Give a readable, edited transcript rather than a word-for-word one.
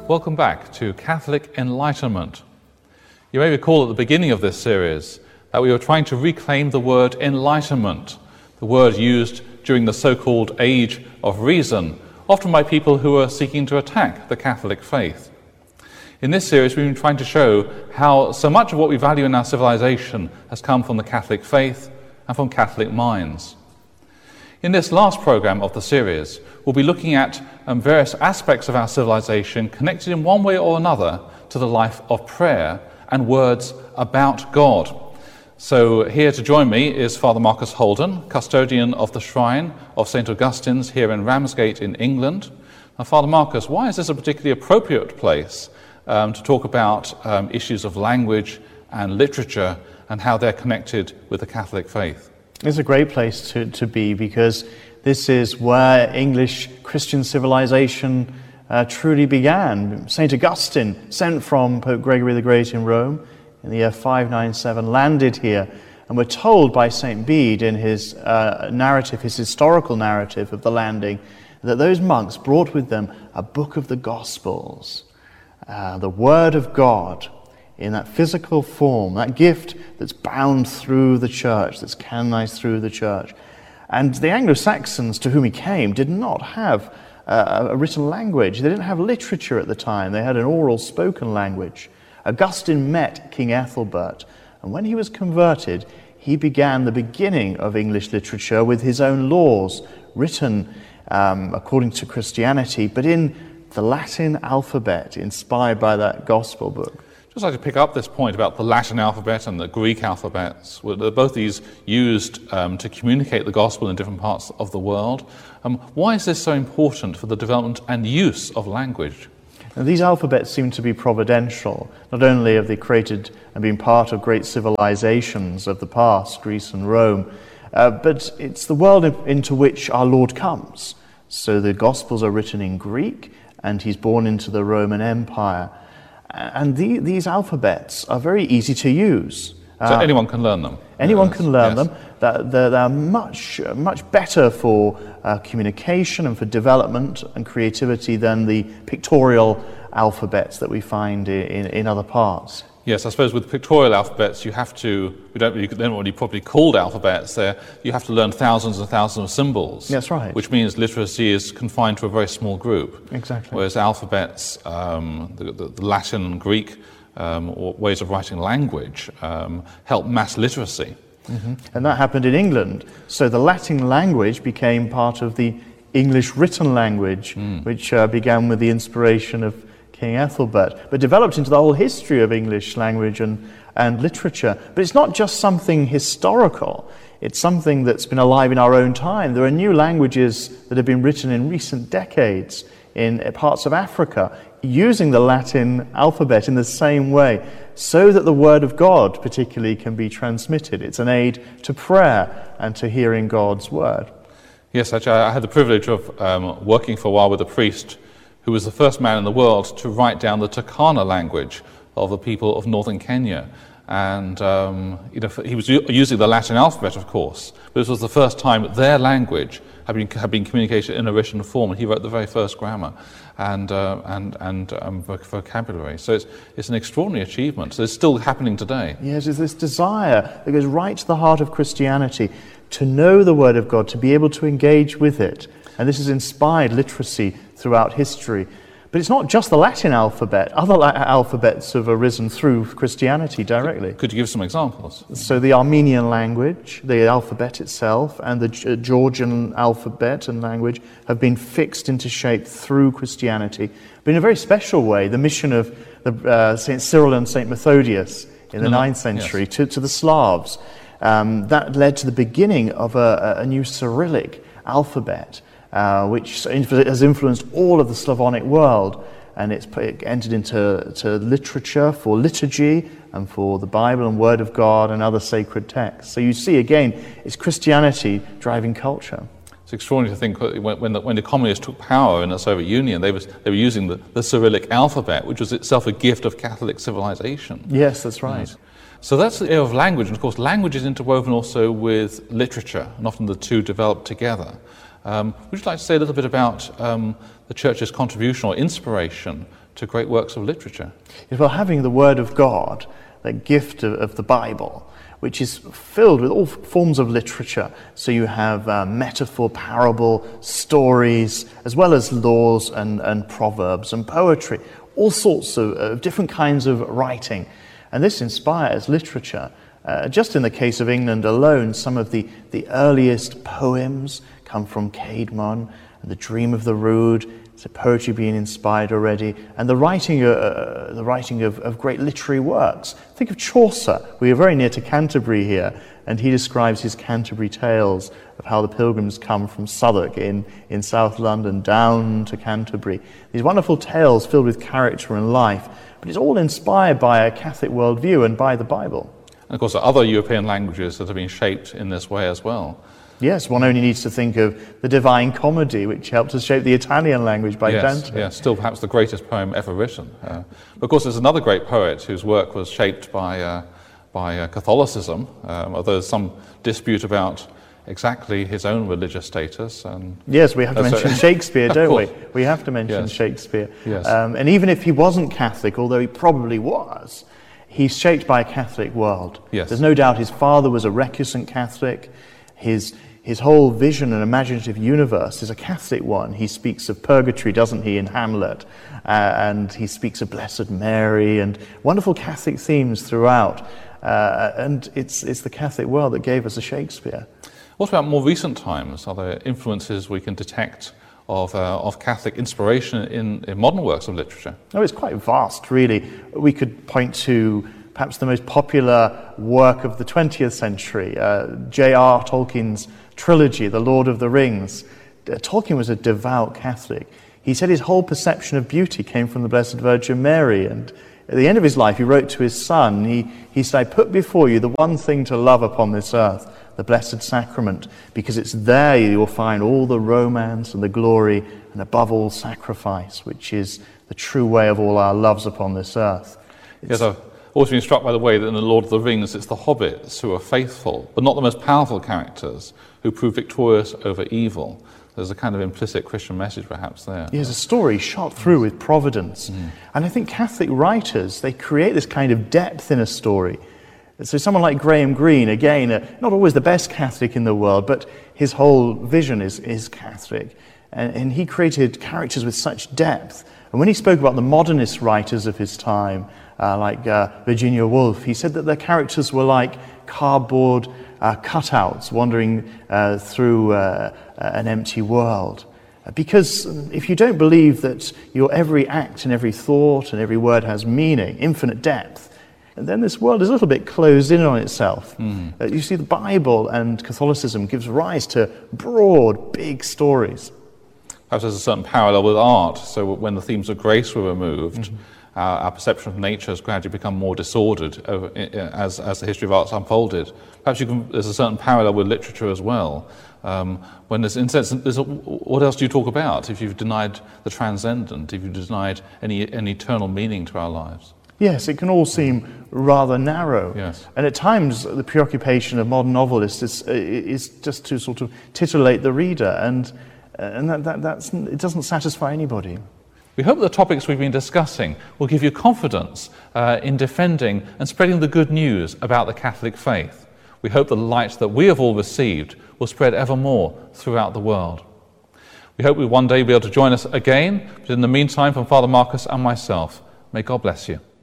welcome back to Catholic Enlightenment. You may recall at the beginning of this series that we were trying to reclaim the word enlightenment, the word used during the so-called Age of Reason, often by people who are seeking to attack the Catholic faith. In this series, we've been trying to show how so much of what we value in our civilization has come from the Catholic faith and from Catholic minds. In this last program of the series, we'll be looking at various aspects of our civilization connected in one way or another to the life of prayer and words about God. So here to join me is Father Marcus Holden, custodian of the Shrine of St. Augustine's here in Ramsgate in England. Now, Father Marcus, why is this a particularly appropriate place to talk about issues of language and literature and how they're connected with the Catholic faith? It's a great place to be, because this is where English Christian civilization truly began. St. Augustine, sent from Pope Gregory the Great in Rome in the year 597, landed here, and we're told by St. Bede in his narrative, his historical narrative of the landing, that those monks brought with them a book of the Gospels, the Word of God, in that physical form, that gift that's bound through the church, that's canonized through the church. And the Anglo-Saxons to whom he came did not have a written language. They didn't have literature at the time. They had an oral spoken language. Augustine met King Ethelbert, and when he was converted, he began the beginning of English literature with his own laws, written according to Christianity, but in the Latin alphabet, inspired by that gospel book. I'd just like to pick up this point about the Latin alphabet and the Greek alphabets. Both these used to communicate the gospel in different parts of the world. Why is this so important for the development and use of language? Now, these alphabets seem to be providential. Not only have they created and been part of great civilizations of the past, Greece and Rome, but it's the world into which our Lord comes. So the Gospels are written in Greek, and he's born into the Roman Empire. And these alphabets are very easy to use. So anyone can learn them? Anyone can learn them. They're much better for communication and for development and creativity than the pictorial alphabets that we find in other parts. Yes, I suppose with pictorial alphabets, they're not really properly called alphabets. You have to learn thousands and thousands of symbols. That's right. Which means literacy is confined to a very small group. Exactly. Whereas alphabets, the Latin and Greek or ways of writing language help mass literacy. Mm-hmm. And that happened in England. So the Latin language became part of the English written language, which began with the inspiration of King Ethelbert, but developed into the whole history of English language and literature. But it's not just something historical, it's something that's been alive in our own time. There are new languages that have been written in recent decades in parts of Africa using the Latin alphabet in the same way, so that the Word of God particularly can be transmitted. It's an aid to prayer and to hearing God's Word. Yes, actually, I had the privilege of working for a while with a priest who was the first man in the world to write down the Turkana language of the people of northern Kenya. And he was using the Latin alphabet, of course, but this was the first time that their language had been communicated in a written form, and he wrote the very first grammar and vocabulary. So it's an extraordinary achievement. So it's still happening today. Yes, it's this desire that goes right to the heart of Christianity, to know the Word of God, to be able to engage with it. And this has inspired literacy throughout history. But it's not just the Latin alphabet. Other alphabets have arisen through Christianity directly. Could you give some examples? So the Armenian language, the alphabet itself, and the Georgian alphabet and language have been fixed into shape through Christianity. But in a very special way, the mission of St. Cyril and St. Methodius in the 9th century to the Slavs, that led to the beginning of a new Cyrillic alphabet, which has influenced all of the Slavonic world, and it entered into literature for liturgy and for the Bible and Word of God and other sacred texts. So you see, again, it's Christianity driving culture. It's extraordinary to think when the communists took power in the Soviet Union, they were using the Cyrillic alphabet, which was itself a gift of Catholic civilization. Yes, that's right. So that's the area of language, and of course language is interwoven also with literature, and often the two develop together. Would you like to say a little bit about the Church's contribution or inspiration to great works of literature. Well, having the Word of God, that gift of the Bible, which is filled with all forms of literature. So you have metaphor, parable, stories, as well as laws and proverbs and poetry, all sorts of different kinds of writing. And this inspires literature. Just in the case of England alone, some of the earliest poems come from Caedmon, and the Dream of the Rood. So poetry being inspired already, and the writing of great literary works. Think of Chaucer. We are very near to Canterbury here, and he describes his Canterbury Tales of how the pilgrims come from Southwark in South London down to Canterbury. These wonderful tales filled with character and life, but it's all inspired by a Catholic worldview and by the Bible. And of course, there are other European languages that have been shaped in this way as well. Yes, one only needs to think of the Divine Comedy, which helped us shape the Italian language by Dante. Yes, still perhaps the greatest poem ever written. But of course, there's another great poet whose work was shaped by Catholicism, although there's some dispute about exactly his own religious status. Yes, we have to mention Shakespeare, don't we? We have to mention Shakespeare. Yes. And even if he wasn't Catholic, although he probably was, he's shaped by a Catholic world. Yes. There's no doubt his father was a recusant Catholic. His whole vision and imaginative universe is a Catholic one. He speaks of purgatory, doesn't he, in Hamlet? And he speaks of Blessed Mary and wonderful Catholic themes throughout. And it's the Catholic world that gave us a Shakespeare. What about more recent times? Are there influences we can detect of Catholic inspiration in modern works of literature? Oh, it's quite vast, really. We could point to perhaps the most popular work of the 20th century, J.R. Tolkien's trilogy, The Lord of the Rings. Tolkien was a devout Catholic. He said his whole perception of beauty came from the Blessed Virgin Mary, and at the end of his life he wrote to his son, he said, "I put before you the one thing to love upon this earth, the Blessed Sacrament, because it's there you will find all the romance and the glory, and above all sacrifice, which is the true way of all our loves upon this earth." Yes, I've always been struck by the way that in The Lord of the Rings it's the hobbits who are faithful, but not the most powerful characters, who prove victorious over evil. There's a kind of implicit Christian message perhaps there. There's a story shot through with providence. And I think Catholic writers, they create this kind of depth in a story. So someone like Graham Greene, again, not always the best Catholic in the world, but his whole vision is Catholic. And he created characters with such depth. And when he spoke about the modernist writers of his time, like Virginia Woolf, he said that their characters were like cardboard cutouts wandering through an empty world. Because if you don't believe that your every act and every thought and every word has meaning, infinite depth, then this world is a little bit closed in on itself. You see, the Bible and Catholicism gives rise to broad, big stories. Perhaps there's a certain parallel with art. So when the themes of grace were removed, our perception of nature has gradually become more disordered as the history of art's unfolded. Perhaps there's a certain parallel with literature as well. When there's, in sense, what else do you talk about if you've denied the transcendent, if you've denied any eternal meaning to our lives? Yes, it can all seem rather narrow. Yes. And at times the preoccupation of modern novelists is just to sort of titillate the reader, and it doesn't satisfy anybody. We hope the topics we've been discussing will give you confidence in defending and spreading the good news about the Catholic faith. We hope the light that we have all received will spread ever more throughout the world. We hope we one day be able to join us again, but in the meantime, from Father Marcus and myself, may God bless you.